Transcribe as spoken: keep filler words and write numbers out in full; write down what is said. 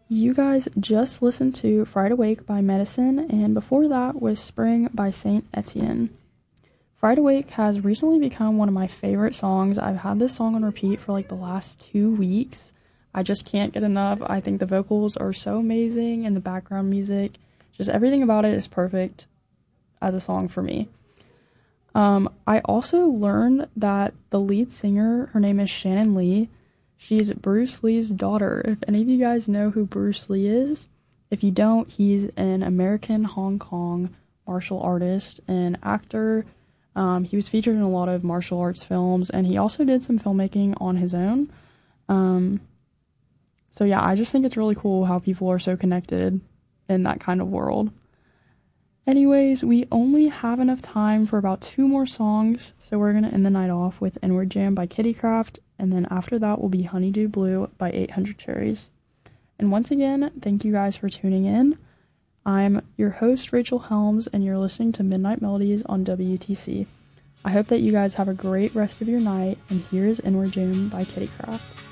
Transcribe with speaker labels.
Speaker 1: You guys just listened to Fried Awake by Medicine, and before that was Spring by Saint Etienne. Fried Awake has recently become one of my favorite songs. I've had this song on repeat for like the last two weeks. I just can't get enough. I think the vocals are so amazing and the background music, just everything about it is perfect as a song for me. Um, I also learned that the lead singer, her name is Shannon Lee. She's Bruce Lee's daughter. If any of you guys know who Bruce Lee is, if you don't, he's an American Hong Kong martial artist and actor. Um, he was featured in a lot of martial arts films, and he also did some filmmaking on his own. Um, so yeah, I just think it's really cool how people are so connected in that kind of world. Anyways, we only have enough time for about two more songs, so we're going to end the night off with Inward Jam by Kittycraft, and then after that will be Honeydew Blue by eight hundred Cherries. And once again, thank you guys for tuning in. I'm your host, Rachel Helms, and you're listening to Midnight Melodies on W T C. I hope that you guys have a great rest of your night, and here's Inward Jam by Kittycraft.